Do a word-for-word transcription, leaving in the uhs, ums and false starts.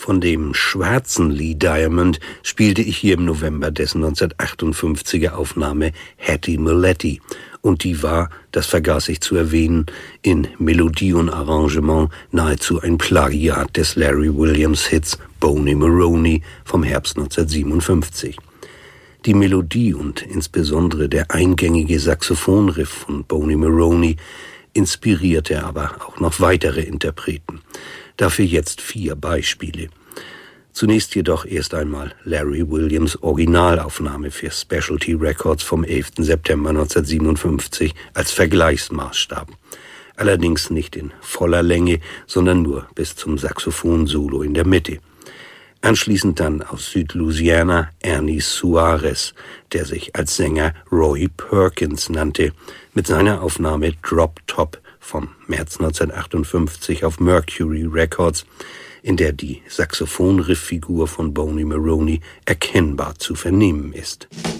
Von dem schwarzen Lee Diamond spielte ich hier im November dessen neunzehnhundertachtundfünfziger Aufnahme Hattie Muletti. Und die war, das vergaß ich zu erwähnen, in Melodie und Arrangement nahezu ein Plagiat des Larry Williams Hits Boney Maroney vom Herbst neunzehnhundertsiebenundfünfzig. Die Melodie und insbesondere der eingängige Saxophonriff von Boney Maroney inspirierte aber auch noch weitere Interpreten. Dafür jetzt vier Beispiele. Zunächst jedoch erst einmal Larry Williams Originalaufnahme für Specialty Records vom elften September neunzehnhundertsiebenundfünfzig als Vergleichsmaßstab. Allerdings nicht in voller Länge, sondern nur bis zum Saxophon-Solo in der Mitte. Anschließend dann aus Südlouisiana Ernie Suarez, der sich als Sänger Roy Perkins nannte, mit seiner Aufnahme Drop Top vom März neunzehnhundertachtundfünfzig auf Mercury Records, in der die Saxophon-Rifffigur von Boney Maroney erkennbar zu vernehmen ist.